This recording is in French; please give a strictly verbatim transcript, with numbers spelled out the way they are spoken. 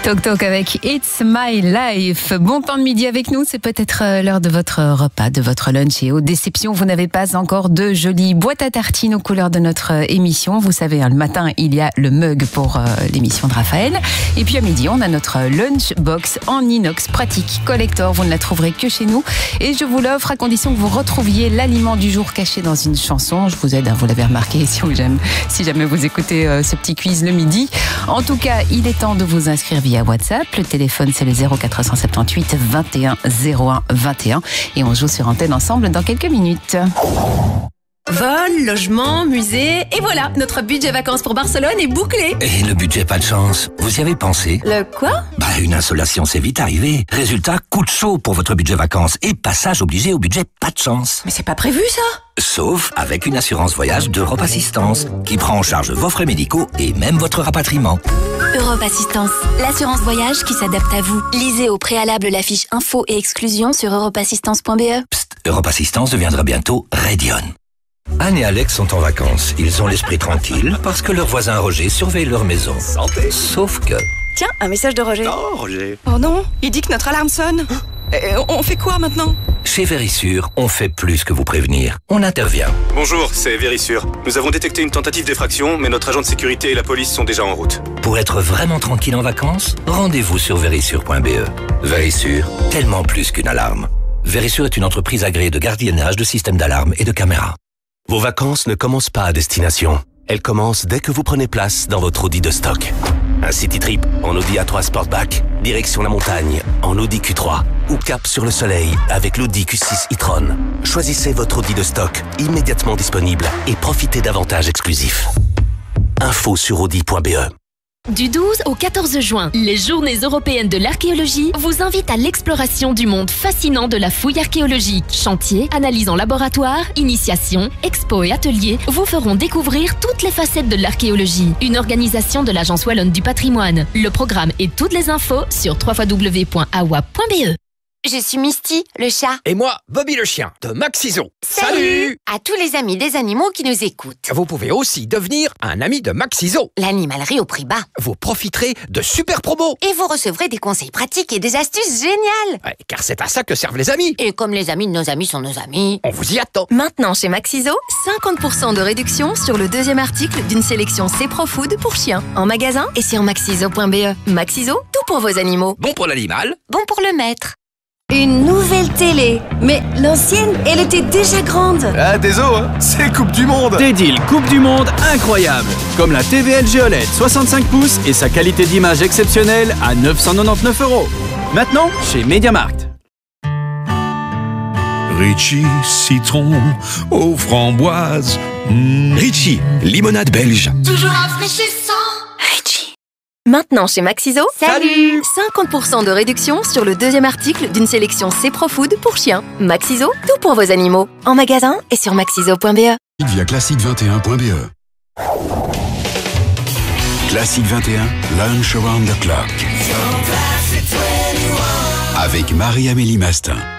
Toc Toc avec It's My Life. Bon pain de midi avec nous, c'est peut-être l'heure de votre repas, de votre lunch. Et aux déceptions, vous n'avez pas encore de jolies boîtes à tartines aux couleurs de notre émission. Vous savez, le matin, il y a le mug pour l'émission de Raphaël. Et puis à midi, on a notre lunch box en inox pratique collector. Vous ne la trouverez que chez nous. Et je vous l'offre à condition que vous retrouviez l'aliment du jour caché dans une chanson. Je vous aide, vous l'avez remarqué, si, si jamais vous écoutez ce petit quiz le midi. En tout cas, il est temps de vous inscrire via WhatsApp. Le téléphone, c'est le zéro quatre cent soixante-dix-huit vingt et un zéro un vingt et un. Et on joue sur antenne ensemble dans quelques minutes. Vol, logement, musée, et voilà, notre budget vacances pour Barcelone est bouclé. Et le budget pas de chance, vous y avez pensé? Le quoi? Bah, une insolation, c'est vite arrivé. Résultat, coup de chaud pour votre budget vacances et passage obligé au budget pas de chance. Mais c'est pas prévu ça? Sauf avec une assurance voyage d'Europe Assistance, qui prend en charge vos frais médicaux et même votre rapatriement. Europe Assistance, l'assurance voyage qui s'adapte à vous. Lisez au préalable la fiche info et exclusion sur europe assistance point b e. Psst, Europe Assistance deviendra bientôt Radion. Anne et Alex sont en vacances. Ils ont l'esprit tranquille parce que leur voisin Roger surveille leur maison. Santé. Sauf que... Tiens, un message de Roger. Oh, Roger. Oh non, il dit que notre alarme sonne. Et on fait quoi maintenant? Chez Vérissure, on fait plus que vous prévenir. On intervient. Bonjour, c'est Vérissure. Nous avons détecté une tentative d'effraction, mais notre agent de sécurité et la police sont déjà en route. Pour être vraiment tranquille en vacances, rendez-vous sur vérissure point b e. Vérissure, tellement plus qu'une alarme. Vérissure est une entreprise agréée de gardiennage de systèmes d'alarme et de caméras. Vos vacances ne commencent pas à destination. Elles commencent dès que vous prenez place dans votre Audi de stock. Un city trip en Audi A trois Sportback, direction la montagne en Audi Q trois ou cap sur le soleil avec l'Audi Q six e-tron. Choisissez votre Audi de stock immédiatement disponible et profitez d'avantages exclusifs. Info sur audi point b e. Du douze au quatorze juin, les Journées européennes de l'archéologie vous invitent à l'exploration du monde fascinant de la fouille archéologique. Chantiers, analyses en laboratoire, initiations, expos et ateliers vous feront découvrir toutes les facettes de l'archéologie. Une organisation de l'Agence Wallonne du patrimoine. Le programme et toutes les infos sur w w w point a w a point b e. Je suis Misty, le chat. Et moi, Bobby le chien, de Maxiso. Salut, Salut à tous les amis des animaux qui nous écoutent. Vous pouvez aussi devenir un ami de Maxiso. L'animalerie au prix bas. Vous profiterez de super promos. Et vous recevrez des conseils pratiques et des astuces géniales. Ouais, car c'est à ça que servent les amis. Et comme les amis de nos amis sont nos amis, on vous y attend. Maintenant chez Maxiso, cinquante pour cent de réduction sur le deuxième article d'une sélection C-Pro Food pour chiens. En magasin et sur maxiso point b e. Maxiso, tout pour vos animaux. Bon pour l'animal. Bon pour le maître. Une nouvelle télé. Mais l'ancienne, elle était déjà grande. Ah, désolé, hein, c'est Coupe du Monde. Des deals Coupe du Monde incroyables. Comme la T V L G O L E D soixante-cinq pouces et sa qualité d'image exceptionnelle à neuf cent quatre-vingt-dix-neuf euros. Maintenant, chez MediaMarkt. Ritchie, citron aux framboises. Mmh. Ritchie, limonade belge. Toujours rafraîchissant. Ritchie. Maintenant chez Maxiso, salut cinquante pour cent de réduction sur le deuxième article d'une sélection C-Pro Food pour chiens. Maxiso, tout pour vos animaux. En magasin et sur maxiso point b e. Via classique vingt et un point b e. Classique vingt et un, Lunch Around the Clock. Avec Marie-Amélie Mastin.